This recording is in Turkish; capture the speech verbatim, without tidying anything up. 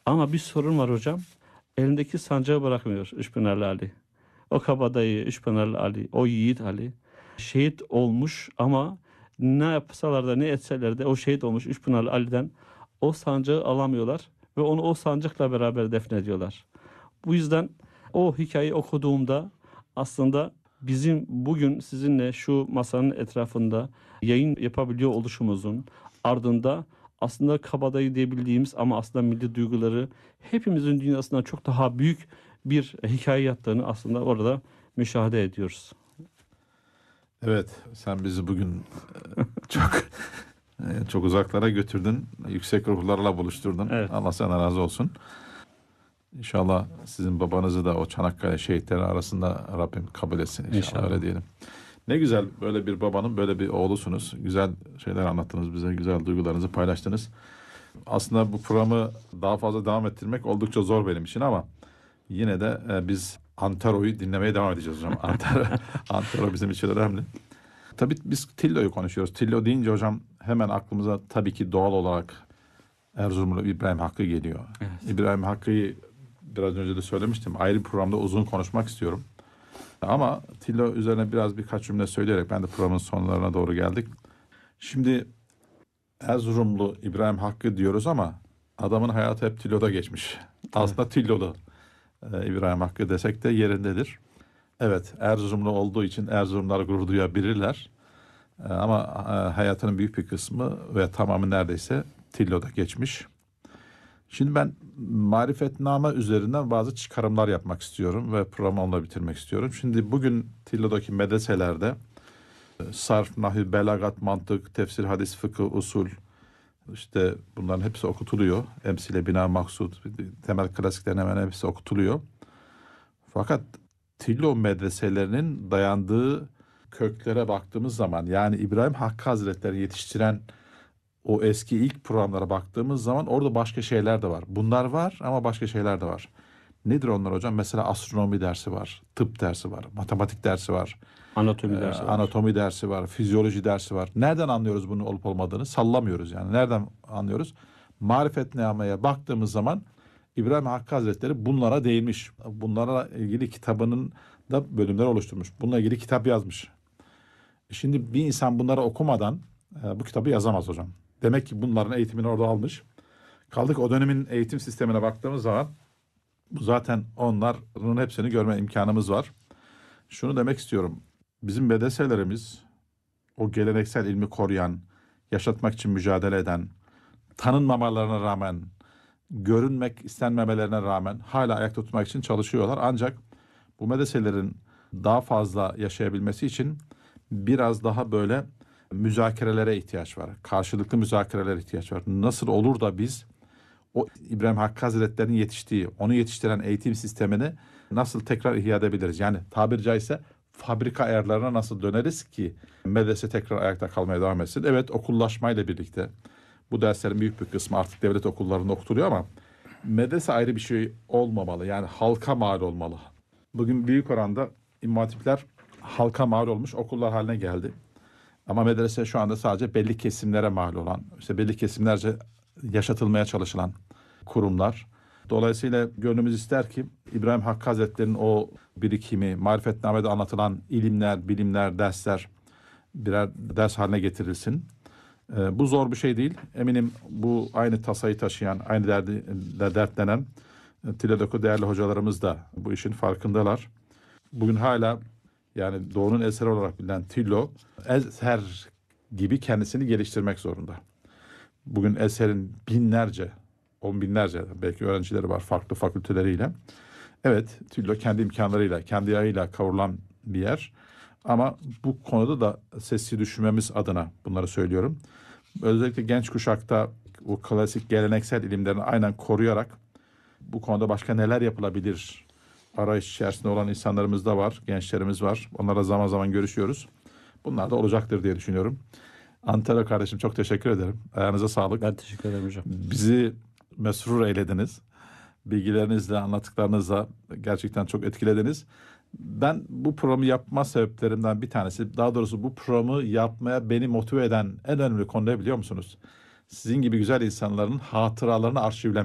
Ama bir sorun var hocam. Elindeki sancağı bırakmıyor Üçpınarlı Ali. O kabadayı Üçpınarlı Ali, o yiğit Ali şehit olmuş ama ne yapsalar da ne etseler de o şehit olmuş Üçpınarlı Ali'den o sancağı alamıyorlar ve onu o sancakla beraber defnediyorlar. Bu yüzden o hikayeyi okuduğumda aslında bizim bugün sizinle şu masanın etrafında yayın yapabiliyor oluşumuzun ardında aslında kabadayı diyebildiğimiz ama aslında milli duyguları hepimizin dünyasından çok daha büyük bir hikaye yattığını aslında orada müşahede ediyoruz. Evet, sen bizi bugün e, çok e, çok uzaklara götürdün. Yüksek ruhlarla buluşturdun. Evet. Allah sana razı olsun. İnşallah sizin babanızı da o Çanakkale şehitleri arasında Rabbim kabul etsin. İnşallah, İnşallah. öyle diyelim. Ne güzel böyle bir babanın böyle bir oğlusunuz. Güzel şeyler anlattınız bize. Güzel duygularınızı paylaştınız. Aslında bu programı daha fazla devam ettirmek oldukça zor benim için ama yine de e, biz Antaro'yu dinlemeye devam edeceğiz hocam. Antaro, Antaro bizim için önemli. Tabii biz Tillo'yu konuşuyoruz. Tillo deyince hocam hemen aklımıza tabii ki doğal olarak Erzurumlu İbrahim Hakkı geliyor. Evet. İbrahim Hakkı'yı biraz önce de söylemiştim. Ayrı bir programda uzun konuşmak istiyorum. Ama Tillo üzerine biraz birkaç cümle söyleyerek ben de programın sonlarına doğru geldik. Şimdi Erzurumlu İbrahim Hakkı diyoruz ama adamın hayatı hep Tillo'da geçmiş. Aslında Tillolu e, İbrahim Hakkı desek de yerindedir. Evet, Erzurumlu olduğu için Erzurumlar gurur duyabilirler. E, ama e, hayatının büyük bir kısmı ve tamamı neredeyse Tillo'da geçmiş. Şimdi ben marifetname üzerinden bazı çıkarımlar yapmak istiyorum ve programı onunla bitirmek istiyorum. Şimdi bugün Tillo'daki medreselerde e, sarf, nahv, belagat, mantık, tefsir, hadis, fıkıh, usul, işte bunların hepsi okutuluyor. Emsile, bina, maksud, temel klasiklerin hemen hepsi okutuluyor. Fakat Tillo medreselerinin dayandığı köklere baktığımız zaman, yani İbrahim Hakkı Hazretleri yetiştiren o eski ilk programlara baktığımız zaman orada başka şeyler de var. Bunlar var ama başka şeyler de var. Nedir onlar hocam? Mesela astronomi dersi var, tıp dersi var, matematik dersi var, Anatomi e, dersi var. anatomi dersi var, fizyoloji dersi var. Nereden anlıyoruz bunun olup olmadığını? Sallamıyoruz yani. Nereden anlıyoruz? Marifetname'ye baktığımız zaman İbrahim Hakkı Hazretleri bunlara değinmiş. Bunlara ilgili kitabının da bölümler oluşturmuş. Bununla ilgili kitap yazmış. Şimdi bir insan bunları okumadan e, bu kitabı yazamaz hocam. Demek ki bunların eğitimini orada almış. Kaldık o dönemin eğitim sistemine baktığımız zaman bu zaten onların hepsini görme imkanımız var. Şunu demek istiyorum. Bizim medreselerimiz o geleneksel ilmi koruyan, yaşatmak için mücadele eden, tanınmamalarına rağmen, görünmek istenmemelerine rağmen hala ayakta tutmak için çalışıyorlar. Ancak bu medreselerin daha fazla yaşayabilmesi için biraz daha böyle müzakerelere ihtiyaç var. Karşılıklı müzakerelere ihtiyaç var. Nasıl olur da biz o İbrahim Hakkı Hazretleri'nin yetiştiği, onu yetiştiren eğitim sistemini nasıl tekrar ihya edebiliriz? Yani tabiri caizse fabrika ayarlarına nasıl döneriz ki medrese tekrar ayakta kalmaya devam etsin? Evet, okullaşmayla birlikte bu derslerin büyük bir kısmı artık devlet okullarında okutuluyor ama medrese ayrı bir şey olmamalı. Yani halka mal olmalı. Bugün büyük oranda İmam Hatipler halka mal olmuş okullar haline geldi. Ama medrese şu anda sadece belli kesimlere mal olan, işte belli kesimlerce yaşatılmaya çalışılan kurumlar. Dolayısıyla gönlümüz ister ki İbrahim Hakkı Hazretleri'nin o birikimi, marifetnamede anlatılan ilimler, bilimler, dersler birer ders haline getirilsin. Ee, bu zor bir şey değil. Eminim bu aynı tasayı taşıyan, aynı derdi de dertlenen e, Tillo'daki değerli hocalarımız da bu işin farkındalar. Bugün hala yani Doğu'nun eseri olarak bilinen Tillo, eser gibi kendisini geliştirmek zorunda. Bugün eserin binlerce, on binlerce belki öğrencileri var farklı fakülteleriyle. Evet, Tillo kendi imkanlarıyla, kendi yayıyla kavrulan bir yer. Ama bu konuda da sesi düşürmemiz adına bunları söylüyorum. Özellikle genç kuşakta o klasik geleneksel ilimlerini aynen koruyarak bu konuda başka neler yapılabilir arayış içerisinde olan insanlarımız da var, gençlerimiz var. Onlarla zaman zaman görüşüyoruz. Bunlar da olacaktır diye düşünüyorum. Antalya kardeşim çok teşekkür ederim. Ayağınıza sağlık. Ben teşekkür ederim hocam. Bizi mesrur eylediniz. Bilgilerinizle, anlattıklarınızla gerçekten çok etkilediniz. Ben bu programı yapma sebeplerimden bir tanesi, daha doğrusu bu programı yapmaya beni motive eden en önemli konu ne biliyor musunuz? Sizin gibi güzel insanların hatıralarını arşivlemek.